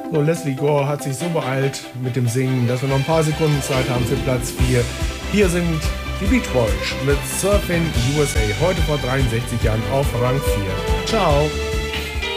So, Leslie Gore hat sich so beeilt mit dem Singen, dass wir noch ein paar Sekunden Zeit haben für Platz 4. Hier sind die Beach Boys mit Surfing USA, heute vor 63 Jahren auf Rang 4. Ciao!